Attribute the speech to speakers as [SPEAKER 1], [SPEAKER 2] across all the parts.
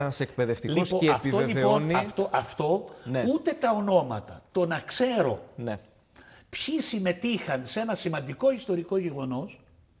[SPEAKER 1] ένας εκπαιδευτικός
[SPEAKER 2] Λοιπόν,
[SPEAKER 1] και
[SPEAKER 2] αυτό,
[SPEAKER 1] επιβεβαιώνει...
[SPEAKER 2] αυτό
[SPEAKER 1] Ναι.
[SPEAKER 2] ούτε τα ονόματα, το να ξέρω
[SPEAKER 1] Ναι.
[SPEAKER 2] ποιοι συμμετείχαν σε ένα σημαντικό ιστορικό γεγονός,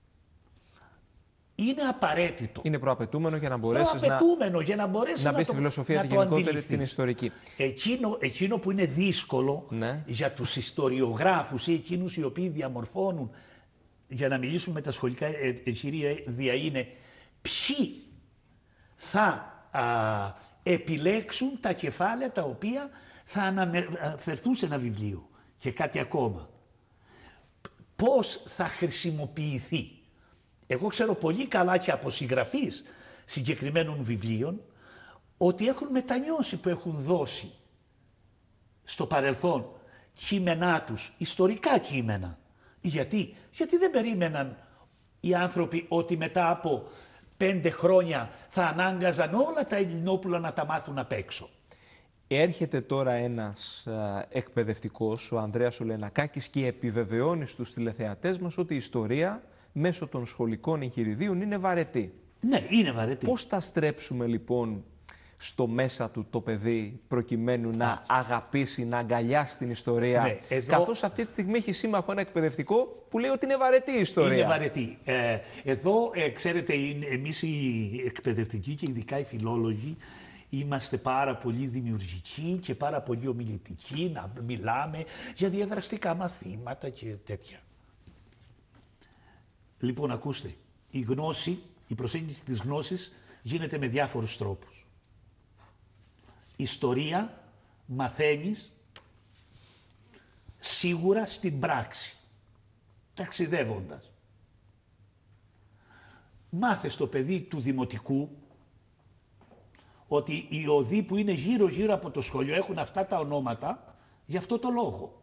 [SPEAKER 2] είναι απαραίτητο.
[SPEAKER 1] Είναι προαπαιτούμενο για να μπορέσεις
[SPEAKER 2] για να μπορέσεις
[SPEAKER 1] να μπει στη φιλοσοφία τη γενικότερη στην ιστορική.
[SPEAKER 2] Εκείνο που είναι δύσκολο
[SPEAKER 1] Ναι.
[SPEAKER 2] για τους ιστοριογράφους ή εκείνους οι οποίοι διαμορφώνουν, για να μιλήσουμε με τα σχολικά εγχειρίδια, είναι ποιοι θα επιλέξουν τα κεφάλαια τα οποία θα αναφερθούν σε ένα βιβλίο. Και κάτι ακόμα. Πώς θα χρησιμοποιηθεί. Εγώ ξέρω πολύ καλά και από συγγραφείς συγκεκριμένων βιβλίων ότι έχουν μετανιώσει που έχουν δώσει στο παρελθόν κείμενά τους, ιστορικά κείμενα. Γιατί δεν περίμεναν οι άνθρωποι ότι μετά από 5 χρόνια θα ανάγκαζαν όλα τα Ελληνόπουλα να τα μάθουν απ' έξω.
[SPEAKER 1] Έρχεται τώρα ένας εκπαιδευτικός, ο Ανδρέας Ολενακάκης, και επιβεβαιώνει στους τηλεθεατές μας ότι η ιστορία μέσω των σχολικών εγχειριδίων είναι βαρετή.
[SPEAKER 2] Ναι, είναι βαρετή.
[SPEAKER 1] Πώς θα στρέψουμε λοιπόν στο μέσα του το παιδί προκειμένου να αγαπήσει, να αγκαλιάσει την ιστορία,
[SPEAKER 2] Ναι,
[SPEAKER 1] καθώς αυτή τη στιγμή έχει σύμμαχο ένα εκπαιδευτικό που λέει ότι είναι βαρετή η ιστορία.
[SPEAKER 2] Είναι βαρετή. Εδώ, ξέρετε, εμείς οι εκπαιδευτικοί και ειδικά οι φιλόλογοι είμαστε πάρα πολύ δημιουργικοί και πάρα πολύ ομιλητικοί, να μιλάμε για διαδραστικά μαθήματα και τέτοια. Λοιπόν, ακούστε, η προσέγγιση της γνώσης γίνεται με διάφορους τρόπους. Ιστορία μαθαίνεις σίγουρα στην πράξη, ταξιδεύοντας. Μάθε στο παιδί του δημοτικού ότι οι οδοί που είναι γύρω-γύρω από το σχολείο έχουν αυτά τα ονόματα για αυτό το λόγο.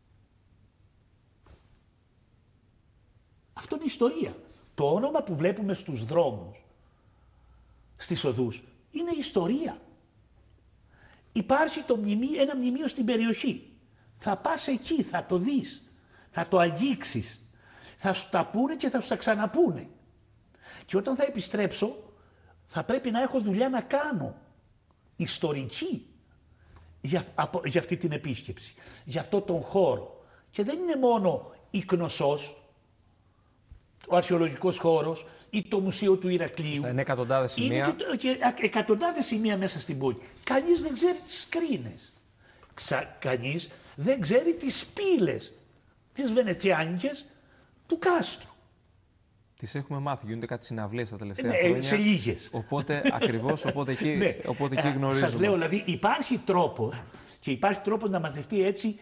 [SPEAKER 2] Αυτό είναι ιστορία. Το όνομα που βλέπουμε στους δρόμους, στις οδούς, είναι ιστορία. Υπάρχει ένα μνημείο στην περιοχή. Θα πας εκεί, θα το δεις, θα το αγγίξεις, θα σου τα πούνε και θα σου τα ξαναπούνε. Και όταν θα επιστρέψω, θα πρέπει να έχω δουλειά να κάνω, ιστορική, για αυτή την επίσκεψη, για αυτό τον χώρο. Και δεν είναι μόνο η Κνωσσός, ο αρχαιολογικός χώρος ή το Μουσείο του Ηρακλείου.
[SPEAKER 1] Είναι εκατοντάδες σημεία.
[SPEAKER 2] Είναι και εκατοντάδες σημεία μέσα στην πόλη. Κανείς δεν ξέρει τις σκρίνες. Κανείς δεν ξέρει τις πύλες, τις βενετσιάνικες του κάστρου.
[SPEAKER 1] Τις έχουμε μάθει, γίνονται κάτι συναυλίες τα τελευταία χρόνια.
[SPEAKER 2] Σε λίγες.
[SPEAKER 1] Οπότε ακριβώς, οπότε εκεί γνωρίζουμε.
[SPEAKER 2] Σας λέω, δηλαδή υπάρχει τρόπος να μαθευτεί έτσι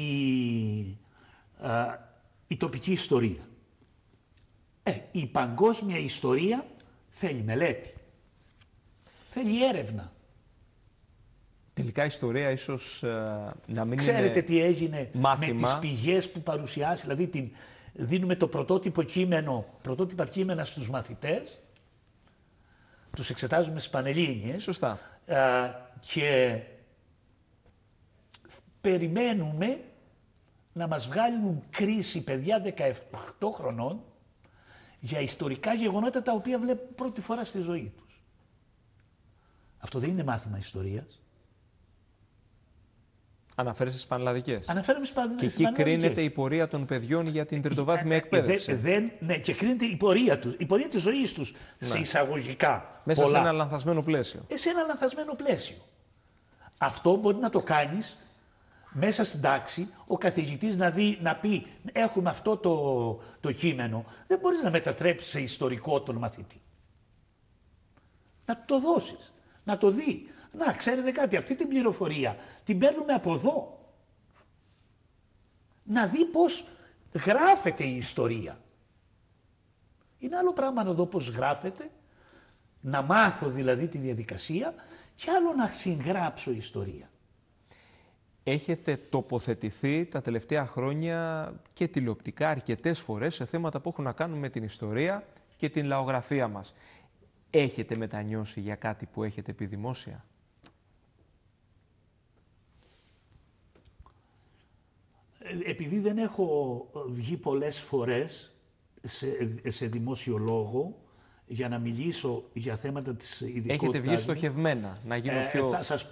[SPEAKER 2] η τοπική ιστορία. Η παγκόσμια ιστορία θέλει μελέτη, θέλει έρευνα.
[SPEAKER 1] Τελικά η ιστορία ίσως να μην
[SPEAKER 2] Ξέρετε
[SPEAKER 1] είναι
[SPEAKER 2] τι έγινε
[SPEAKER 1] μάθημα.
[SPEAKER 2] με τις πηγές που παρουσιάσει, δηλαδή δίνουμε το πρωτότυπα κείμενα στους μαθητές, τους εξετάζουμε στις Πανελλήνιες.
[SPEAKER 1] Σωστά.
[SPEAKER 2] Και περιμένουμε να μας βγάλουν κρίση παιδιά 18 χρονών για ιστορικά γεγονότα τα οποία βλέπουν πρώτη φορά στη ζωή τους. Αυτό δεν είναι μάθημα ιστορίας.
[SPEAKER 1] Αναφέρεσαι στις πανελλαδικές.
[SPEAKER 2] Αναφέρομαι στις πανελλαδικές.
[SPEAKER 1] Και εκεί κρίνεται η πορεία των παιδιών για την τριτοβάθμια εκπαίδευση.
[SPEAKER 2] Ναι, και κρίνεται η πορεία τους, η πορεία της ζωής τους, σε εισαγωγικά.
[SPEAKER 1] Μέσα σε ένα λανθασμένο πλαίσιο.
[SPEAKER 2] Σε ένα λανθασμένο πλαίσιο. Αυτό μπορεί να το κάνεις μέσα στην τάξη, ο καθηγητής να πει έχουμε αυτό το κείμενο. Δεν μπορείς να μετατρέψεις σε ιστορικό τον μαθητή. Να το δώσεις, να το δει. Να, ξέρετε κάτι, αυτή την πληροφορία την παίρνουμε από εδώ. Να δει πώς γράφεται η ιστορία. Είναι άλλο πράγμα να δω πώς γράφεται, να μάθω δηλαδή τη διαδικασία και άλλο να συγγράψω ιστορία.
[SPEAKER 1] Έχετε τοποθετηθεί τα τελευταία χρόνια και τηλεοπτικά αρκετές φορές σε θέματα που έχουν να κάνουν με την ιστορία και την λαογραφία μας. Έχετε μετανιώσει για κάτι που έχετε πει δημόσια?
[SPEAKER 2] Επειδή δεν έχω βγει πολλές φορές σε δημόσιο λόγο, για να μιλήσω για θέματα της ειδικότητας.
[SPEAKER 1] Έχετε βγει στοχευμένα να γίνω πιο...
[SPEAKER 2] Θα σας